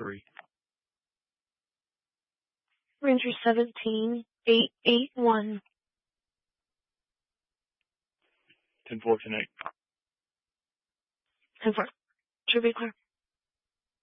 3. Ranger 17-881. 10-4, 10-8. 10-4. Should be clear.